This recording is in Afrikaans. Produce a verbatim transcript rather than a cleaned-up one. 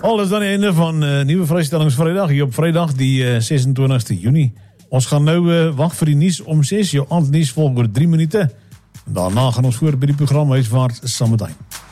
Al is dan die einde van uh, Nieuwe Vrystellingsvrydag hier op Vrydag die uh, sesentwintigste Junie. Ons gaan nou uh, wag vir die nuus om ses, jou aandnuus volg oor drie minute. Daarna gaan ons voor by die program Huiswaarts saam met hy.